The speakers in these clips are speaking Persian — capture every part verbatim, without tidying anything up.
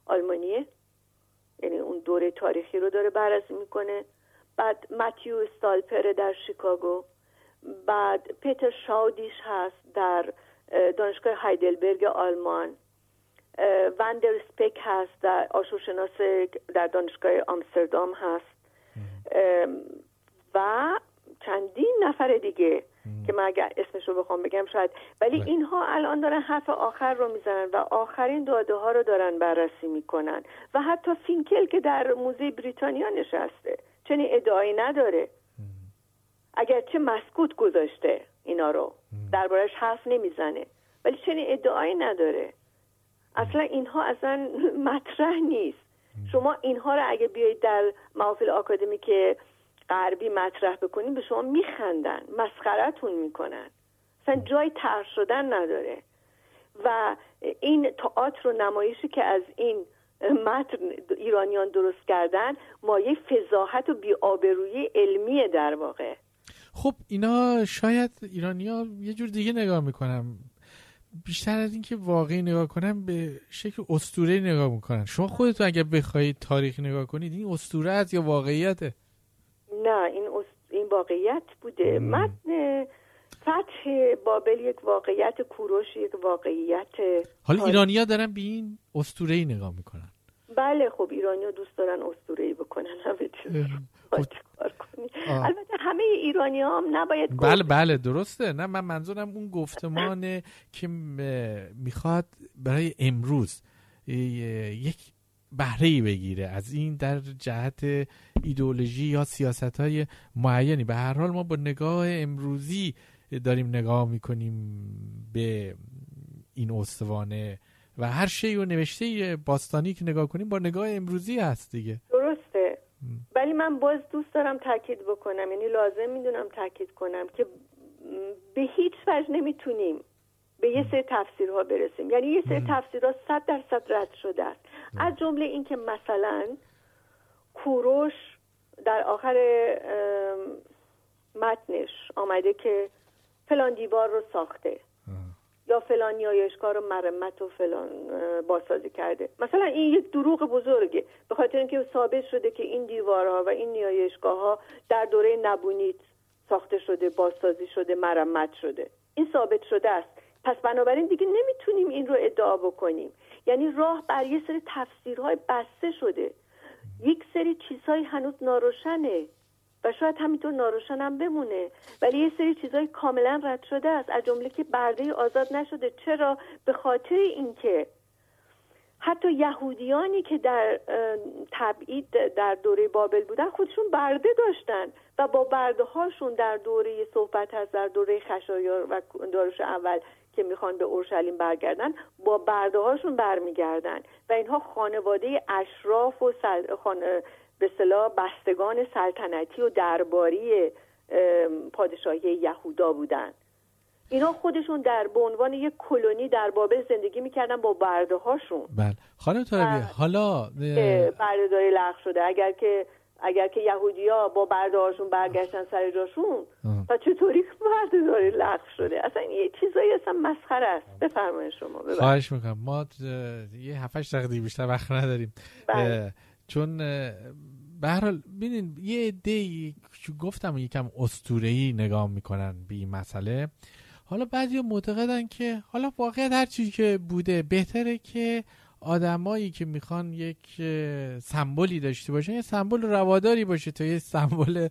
آلمانیه، یعنی اون دوره تاریخی رو داره بررسی میکنه. بعد متیو استالپر در شیکاگو، بعد پیتر شاودیش هست در دانشگاه هایدلبرگ آلمان، وندر سپک هست در آشورشناس در دانشگاه آمستردام هست و چندین نفر دیگه که من اگر اسمش رو بخوام بگم شاید، ولی بله. اینها الان دارن حرف آخر رو میزنن و آخرین داده ها رو دارن بررسی میکنن و حتی فینکل که در موزه بریتانیا نشسته چنین ادعایی نداره، اگرچه مسکوت گذاشته اینا رو، دربارش حرف نمیزنه، ولی چنین ادعایی نداره. اصلا اینها اصلا مطرح نیست. شما اینها رو اگه بیایید در محافل آکادمیک غربی مطرح بکنین به شما میخندن، مسخرتون میکنن، اصلا جای طرح شدن نداره. و این تئاتر و نمایشی که از این متن ایرانیان درست کردن مایه فضاحت و بی‌آبرویی علمیه در واقع. خب اینا شاید ایرانی‌ها یه جور دیگه نگاه میکنن، بیشتر از این که واقعی نگاه کنن به شکل اسطوره‌ای نگاه میکنن. شما خودتون اگه بخواید تاریخ نگاه کنید این اسطوره است یا واقعیته؟ نه، این اس... این واقعیت بوده. متن فتح بابل یک واقعیت، کوروش یک واقعیت. حالا ایرانی‌ها دارن به این اسطوره‌ای نگاه میکنن. بله خب ایرانی‌ها دوست دارن اسطوره‌ای بکنن، همه چیز کار کنی. البته همه ایرانی‌ها هم نباید بله بله درسته. نه من منظورم اون گفتمانه که میخواد برای امروز یک بهره‌ای بگیره از این در جهت ایدئولوژی یا سیاست‌های معینی. به هر حال ما با نگاه امروزی داریم نگاه میکنیم به این استوانه و هر شی و نوشته باستانی که نگاه کنیم با نگاه امروزی هست دیگه. درسته. ولی من باز دوست دارم تاکید بکنم، یعنی لازم میدونم تاکید کنم که به هیچ وجه نمیتونیم به یه سری تفسیرها برسیم. یعنی یه سری تفسیرها صد درصد رد شده است، از جمله این که مثلا کوروش در آخر متنش آمده که فلان دیوار رو ساخته یا فلان نیایشگاه رو مرمت و فلان بازسازی کرده. مثلا این یک دروغ بزرگه، به خاطر اینکه ثابت شده که این دیوارها و این نیایشگاه ها در دوره نبونیت ساخته شده، بازسازی شده، مرمت شده. این ثابت شده است. پس بنابراین دیگه نمیتونیم این رو ادعا بکنیم. یعنی راه بر یه سری تفسیرهای بسته شده، یک سری چیزهای هنوز ناروشنه و شاید همینطور ناروشن هم بمونه، ولی یه سری چیزهای کاملا رد شده است، از جمله که برده آزاد نشده. چرا؟ به خاطر اینکه حتی یهودیانی که در تبعید در دوره بابل بودن خودشون برده داشتن و با برده هاشون در دوره صحبت هست در دوره خشایار و داریوش اول که میخوان به اورشلیم برگردن، با برده هاشون برمیگردن و اینها خانواده اشراف و سل... خان... به اصطلاح بستگان سلطنتی و درباری پادشاهی یهودا بودن. اینا خودشون در به عنوان یک کلونی در بابل زندگی میکردن با برده هاشون. بله خانم طارمی، حالا برده داری لغو شده. اگر که اگر که یهودی‌ها با برده هاشون برگشتن سر جاشون تا چطوری برده داری لغو شده؟ اصلا یه چیزایی اصلا مسخره است. بفرمایید شما. ببرد. خواهش میکنم. ما یه هفت هشت دقیقه بیشتر وقت نداریم. بله. چون به هر حال ببینید یه عده‌ای گفتم یکم اسطوره‌ای نگاه میکنن به این مسئله. حالا بعضیا معتقدن که حالا واقعیت هر چیزی که بوده بهتره که آدمایی که میخوان یک سمبولی داشته باشن یه سمبل رواداری باشه تا یه سمبل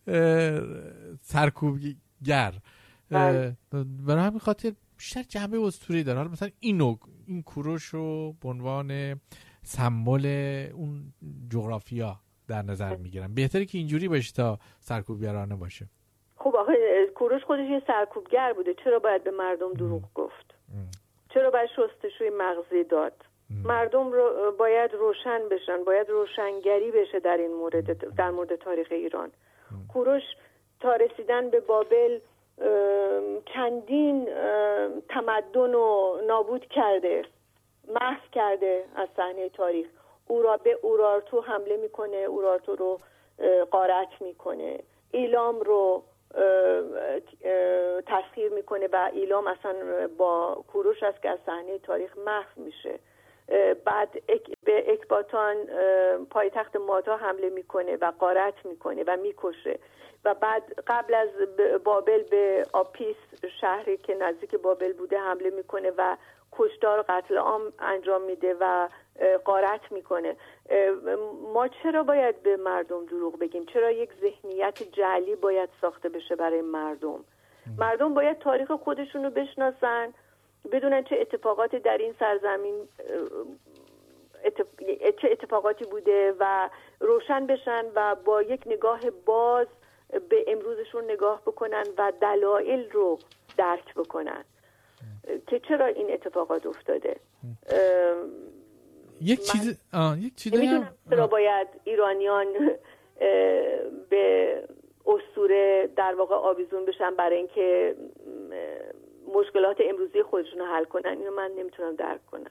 سرکوبگر. برای همین خاطر بیشتر جنبه اسطوره‌ای داره. حالا مثلا اینو این کوروش رو به عنوان سمبل اون جغرافیا در نظر میگیرن. بهتره که اینجوری باشه تا سرکوبگرانه باشه. خب آخه کوروش خودش یه سرکوبگر بوده، چرا باید به مردم دروغ گفت؟ ام. چرا باید شستشوی مغزی داد؟ ام. مردم رو باید روشن بشن، باید روشنگری بشه در این مورد، در مورد تاریخ ایران. ام. کوروش تا رسیدن به بابل چندین تمدن رو نابود کرده، محو کرده از صحنه تاریخ. او را به اورارتو حمله میکنه، اورارتو رو غارت میکنه، ایلام رو تسخیر میکنه و ایلام اصلا با کوروش است که از صحنه تاریخ محو میشه. بعد به اکباتان پایتخت ماتا حمله میکنه و غارت میکنه و میکشه و بعد قبل از بابل به آپیس شهری که نزدیک بابل بوده حمله میکنه و کشتار قتل عام انجام میده و غارت میکنه. ما چرا باید به مردم دروغ بگیم؟ چرا یک ذهنیت جعلی باید ساخته بشه برای مردم؟ مردم باید تاریخ خودشون رو بشناسن، بدونن چه اتفاقاتی در این سرزمین چه اتفاقاتی بوده و روشن بشن و با یک نگاه باز به امروزشون نگاه بکنن و دلایل رو درک بکنن که چرا این اتفاقات افتاده. یک چیز آه یک چیزی نمیدونم چرا باید ایرانیان به اسطوره در واقع آویزون بشن برای اینکه مشکلات امروزی خودشون رو حل کنن. اینو من نمیتونم درک کنم.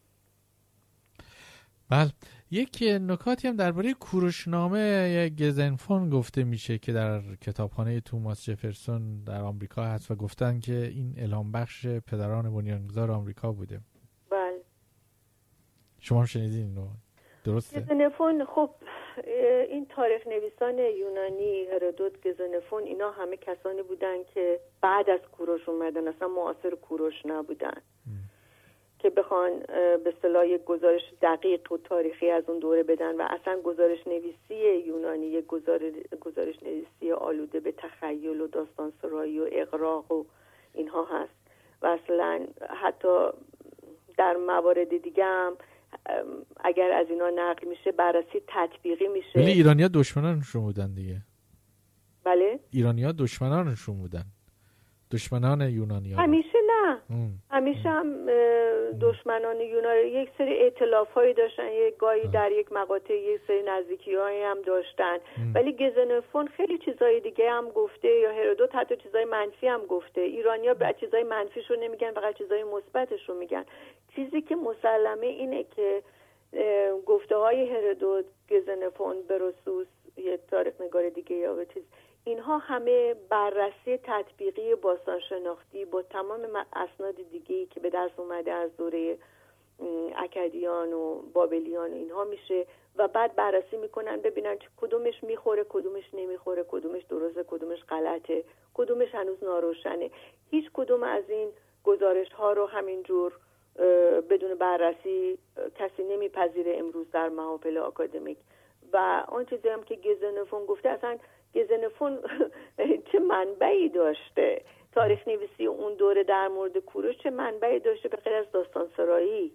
بله، یک نکاتی هم درباره کوروشنامه گزنفون گفته میشه که در کتابخانه توماس جفرسون در آمریکا هست و گفتن که این الهام بخش پدران بنیانگذار آمریکا بوده. بله. شما هم شنیدین اینو؟ درسته؟ گزنفون، خب این تاریخ نویسان یونانی، هرودوت، گزنفون، اینا همه کسانی بودن که بعد از کوروش اومدن، اصلا معاصر کوروش نبودن م. که بخوان به اصطلاح یک گزارش دقیق و تاریخی از اون دوره بدن و اصلا گزارش نویسی یونانی یک گزارش نویسی آلوده به تخیل و داستان سرایی و اغراق و اینها هست و اصلا حتی در موارد دیگه هم اگر از اینا نقل میشه بررسی تطبیقی میشه. ولی ایرانی‌ها دشمنانشون بودن دیگه. بله؟ ایرانی‌ها دشمنانشون بودن. دشمنان یونانی‌ها. همیشه نه. ام. همیشه هم دشمنان یونان یک سری ائتلاف‌هایی داشتن، یک گاهی در یک مقاطع یک سری نزدیکی‌هایی هم داشتن. ام. ولی گزنفون خیلی چیزای دیگه هم گفته، یا هرودوت حتی چیزای منفی هم گفته. ایرانی‌ها بعد چیزای منفیشو نمیگن، فقط چیزای مثبتشو میگن. چیزی که مسلمه اینه که گفته های هرودوت، گزنفون، بروسوس، یه تاریخ نگار دیگه یا به چیز، اینها همه بررسی تطبیقی باستان شناختی با تمام اسناد دیگه‌ای که به دست اومده از دوره اکدیان و بابلیان و اینها میشه و بعد بررسی میکنن ببینن کدومش میخوره، کدومش نمیخوره، کدومش درسته، کدومش غلطه، کدومش هنوز ناروشنه. هیچ کدوم از این گزارش ها رو همینجور بدون بررسی کسی نمیپذیره امروز در محافل آکادمیک. و آن چیزی هم که گزنفون گفته، اصلا گزنفون چه منبعی داشته؟ تاریخ نویسی اون دوره در مورد کوروش چه منبعی داشته به غیر از داستان سرایی؟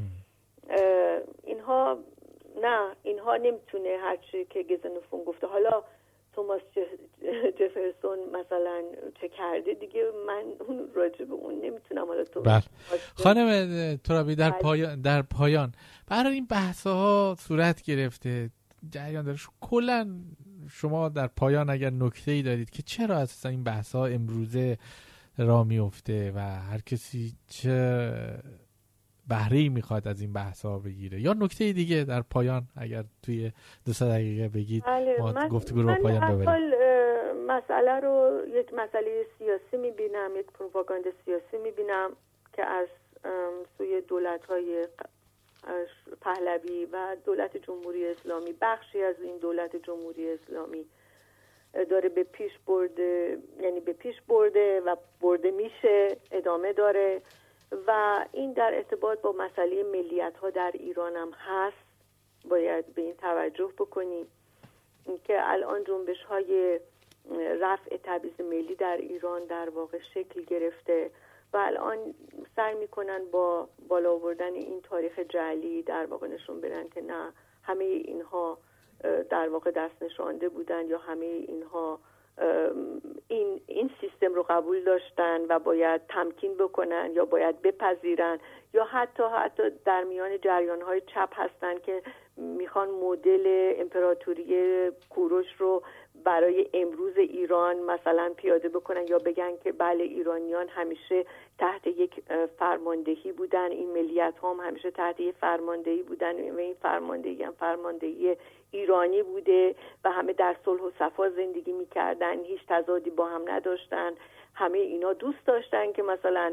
اینها نه، اینها نمیتونه هرچی که گزنفون گفته. حالا توماس جفرسون مثلا چه کرده دیگه، من اون راجع به اون نمیتونم. حالا تو بله. خانم ترابی در پایان در پایان برای این بحث‌ها صورت گرفته، جریان داره، کلا شما در پایان اگر نکته‌ای دارید که چرا اساسا این بحث‌ها امروزه راه میفته و هر کسی چه بهره‌ای میخواد از این بحث‌ها بگیره، یا نکته دیگه در پایان اگر توی دو سه دقیقه بگید ما گفتگو رو پایان ببریم. من مسئله رو یک مسئله سیاسی میبینم، یک پروپاگاند سیاسی میبینم که از سوی دولت‌های پهلوی و دولت جمهوری اسلامی، بخشی از این دولت جمهوری اسلامی داره به پیش برده، یعنی به پیش برده و برده میشه، ادامه داره و این در ارتباط با مسئله ملیت ها در ایران هم هست. باید به این توجه بکنیم که الان جنبش های رفع تبعیض ملی در ایران در واقع شکل گرفته و الان سعی میکنن با بالا آوردن این تاریخ جعلی در واقع نشون بدن که نه، همه اینها در واقع دست نشانده بودن یا همه اینها این این سیستم رو قبول داشتن و باید تمکین بکنن یا باید بپذیرن، یا حتی حتی در میان جریان‌های چپ هستن که میخوان مدل امپراتوری کوروش رو برای امروز ایران مثلا پیاده بکنن یا بگن که بله ایرانیان همیشه تحت یک فرماندهی بودن، این ملیت ها هم همیشه تحت یک فرماندهی بودن و این فرماندهی هم فرماندهی ایرانی بوده و همه در صلح و صفا زندگی میکردن، هیچ تضادی با هم نداشتن، همه اینا دوست داشتن که مثلا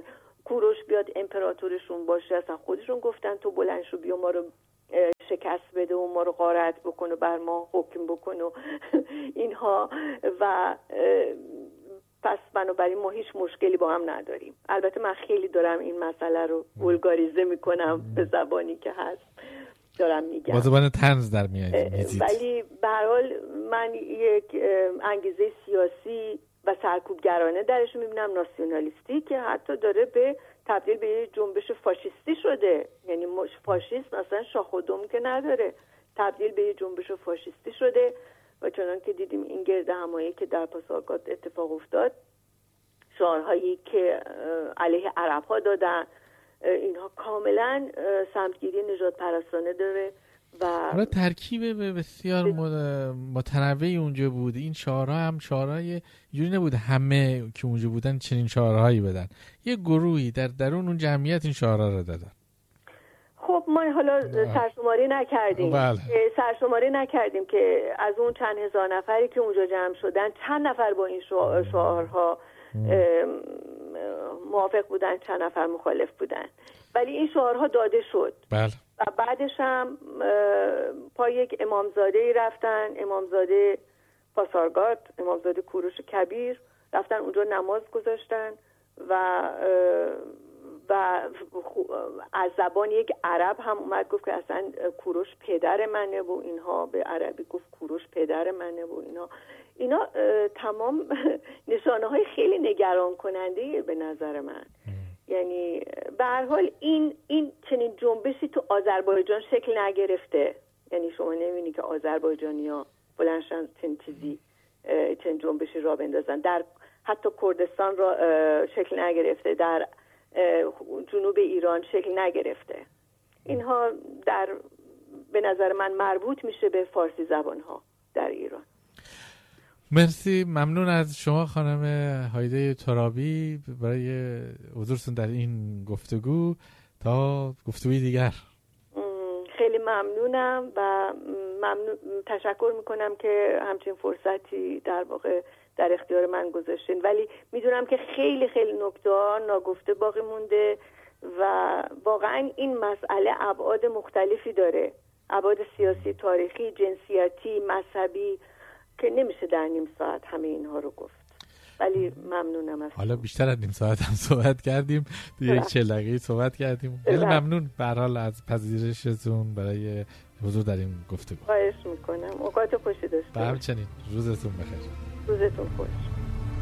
کوروش بیاد امپراتورشون باشه، اصلا خودشون گفتن تو بلند شو بیا ما رو شکست بده و ما رو غارت بکن و بر ما حکم بکن و اینها، و پس بنابراین ما هیچ مشکلی با هم نداریم. البته من خیلی دارم این مسئله رو ولگاریزه میکنم به زبانی که هست دارم میگم، با زبان طنز در میاد، ولی به هر حال من یک انگیزه سیاسی و سرکوبگرانه درش میبینم، ناسیونالیستی، که حتی داره به تبدیل به یه جنبش فاشیستی شده. یعنی فاشیسم مثلا شاخ و دم که نداره، تبدیل به یه جنبش فاشیستی شده و چنان که دیدیم این گرد همایی که در پاسارگاد اتفاق افتاد، شعارهایی که علیه عرب ها دادن، اینها کاملا سمتگیری نژاد پرستانه داره و حالا ترکیب بسیار متنوعی اونجا بود. این شعارها هم شعارهای جوری نبود همه که اونجا بودن چنین شعارهایی بدن، یه گروهی در درون اون جمعیت این شعارها رو دادن. خب ما حالا سرشماری نکردیم بله. سرشماری نکردیم که از اون چند هزار نفری که اونجا جمع شدن چند نفر با این شعارها موافق بودن، چند نفر مخالف بودن، ولی این شعارها داده شد. بله. و بعدش هم پا یک امامزاده رفتن، امامزاده پاسارگاد، امامزاده کوروش کبیر، رفتن اونجا نماز گذاشتن و و از زبان یک عرب هم اومد گفت که اصلا کوروش پدر منه و اینها، به عربی گفت کوروش پدر منه و اینها. اینا تمام نشانه های خیلی نگران کننده به نظر من. یعنی به هر حال این این چنین جنبشی تو آذربایجان شکل نگرفته. یعنی شما نمی‌بینی که آذربایجانی‌ها بلندشن چنین چیزی چنین جنبشی را بندازن. در حتی کردستان را شکل نگرفته، در جنوب ایران شکل نگرفته. اینها در به نظر من مربوط میشه به فارسی زبان‌ها در ایران. مرسی، ممنون از شما خانم هایده ترابی برای حضورتون در این گفتگو. تا گفتگوی دیگر. خیلی ممنونم و ممنون تشکر میکنم که همچین فرصتی در واقع در اختیار من گذاشتین، ولی میدونم که خیلی خیلی نکته ها ناگفته باقی مونده و واقعا این مسئله ابعاد مختلفی داره، ابعاد سیاسی، تاریخی، جنسیتی، مذهبی، که نمیشه در نیم ساعت همه اینها رو گفت. ولی ممنونم از حالا بیشتر از نیم ساعت هم صحبت کردیم، یک چهل دقیقه صحبت کردیم. خیلی ممنون به هر حال از پذیرشتون برای حضور در این گفتگو. خواهش میکنم. اوقات خوشی داشته باشید. همچنین، روزتون بخیر. روزتون خوش.